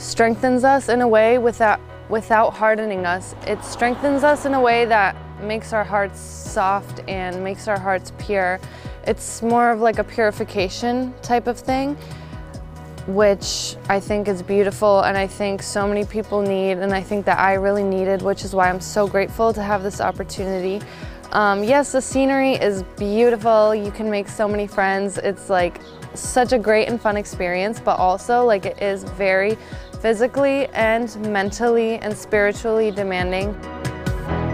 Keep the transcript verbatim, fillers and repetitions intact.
strengthens us in a way without, without hardening us. It strengthens us in a way that makes our hearts soft and makes our hearts pure. It's more of like a purification type of thing, which I think is beautiful and I think so many people need, and I think that I really needed, which is why I'm so grateful to have this opportunity. Um, yes, the scenery is beautiful. You can make so many friends. It's like such a great and fun experience, but also like it is very physically and mentally and spiritually demanding.